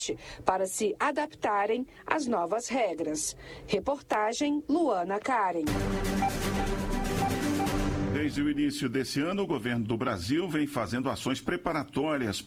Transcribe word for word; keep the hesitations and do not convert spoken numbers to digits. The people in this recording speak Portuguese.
para se adaptarem às novas regras. Reportagem Luana Karen. Desde o início desse ano, o governo do Brasil vem fazendo ações preparatórias